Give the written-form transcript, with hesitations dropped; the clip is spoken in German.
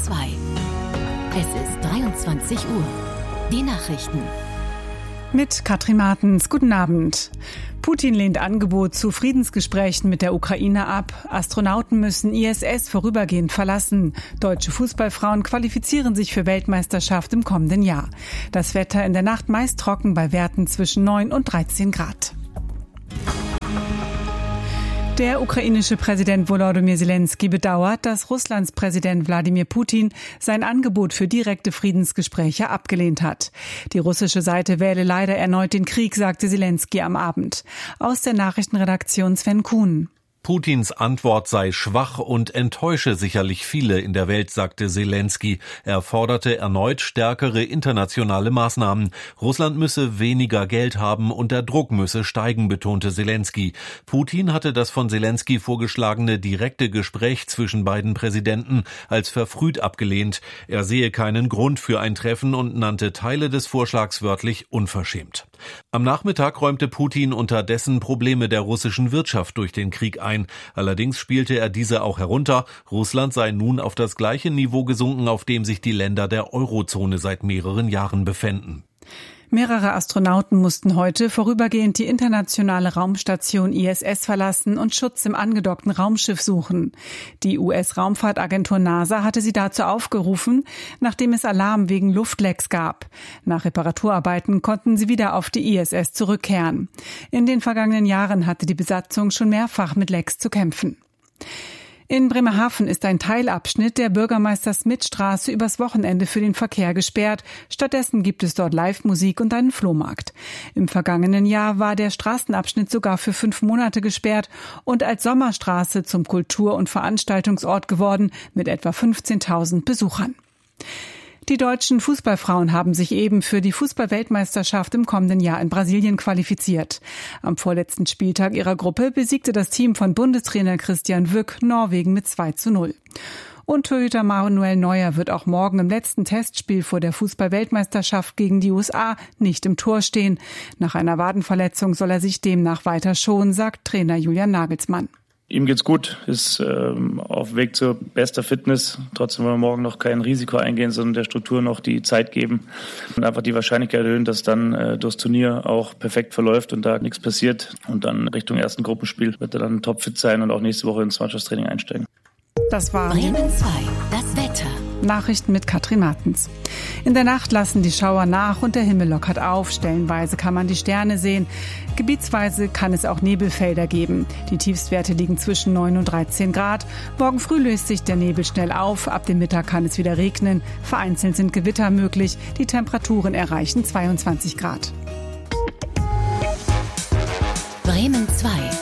2. Es ist 23 Uhr. Die Nachrichten. Mit Katrin Martens. Guten Abend. Putin lehnt Angebot zu Friedensgesprächen mit der Ukraine ab. Astronauten müssen ISS vorübergehend verlassen. Deutsche Fußballfrauen qualifizieren sich für Weltmeisterschaft im kommenden Jahr. Das Wetter in der Nacht meist trocken bei Werten zwischen 9 und 13 Grad. Der ukrainische Präsident Volodymyr Zelensky bedauert, dass Russlands Präsident Wladimir Putin sein Angebot für direkte Friedensgespräche abgelehnt hat. Die russische Seite wähle leider erneut den Krieg, sagte Zelensky am Abend. Aus der Nachrichtenredaktion Sven Kuhn. Putins Antwort sei schwach und enttäusche sicherlich viele in der Welt, sagte Zelensky. Er forderte erneut stärkere internationale Maßnahmen. Russland müsse weniger Geld haben und der Druck müsse steigen, betonte Zelensky. Putin hatte das von Zelensky vorgeschlagene direkte Gespräch zwischen beiden Präsidenten als verfrüht abgelehnt. Er sehe keinen Grund für ein Treffen und nannte Teile des Vorschlags wörtlich unverschämt. Am Nachmittag räumte Putin unterdessen Probleme der russischen Wirtschaft durch den Krieg ein. Allerdings spielte er diese auch herunter. Russland sei nun auf das gleiche Niveau gesunken, auf dem sich die Länder der Eurozone seit mehreren Jahren befänden. Mehrere Astronauten mussten heute vorübergehend die internationale Raumstation ISS verlassen und Schutz im angedockten Raumschiff suchen. Die US-Raumfahrtagentur NASA hatte sie dazu aufgerufen, nachdem es Alarm wegen Luftlecks gab. Nach Reparaturarbeiten konnten sie wieder auf die ISS zurückkehren. In den vergangenen Jahren hatte die Besatzung schon mehrfach mit Lecks zu kämpfen. In Bremerhaven ist ein Teilabschnitt der Bürgermeister-Smith-Straße übers Wochenende für den Verkehr gesperrt. Stattdessen gibt es dort Live-Musik und einen Flohmarkt. Im vergangenen Jahr war der Straßenabschnitt sogar für 5 Monate gesperrt und als Sommerstraße zum Kultur- und Veranstaltungsort geworden mit etwa 15.000 Besuchern. Die deutschen Fußballfrauen haben sich eben für die Fußball-Weltmeisterschaft im kommenden Jahr in Brasilien qualifiziert. Am vorletzten Spieltag ihrer Gruppe besiegte das Team von Bundestrainer Christian Wück Norwegen mit 2:0. Und Torhüter Manuel Neuer wird auch morgen im letzten Testspiel vor der Fußball-Weltmeisterschaft gegen die USA nicht im Tor stehen. Nach einer Wadenverletzung soll er sich demnach weiter schonen, sagt Trainer Julian Nagelsmann. Ihm geht's gut, ist auf Weg zur bester Fitness. Trotzdem wollen wir morgen noch kein Risiko eingehen, sondern der Struktur noch die Zeit geben und einfach die Wahrscheinlichkeit erhöhen, dass dann das Turnier auch perfekt verläuft und da nichts passiert. Und dann Richtung ersten Gruppenspiel wird er dann topfit sein und auch nächste Woche ins Mannschaftstraining einsteigen. Das war Bremen 2, das Wetter. Nachrichten mit Katrin Martens. In der Nacht lassen die Schauer nach und der Himmel lockert auf. Stellenweise kann man die Sterne sehen. Gebietsweise kann es auch Nebelfelder geben. Die Tiefstwerte liegen zwischen 9 und 13 Grad. Morgen früh löst sich der Nebel schnell auf. Ab dem Mittag kann es wieder regnen. Vereinzelt sind Gewitter möglich. Die Temperaturen erreichen 22 Grad. Bremen 2.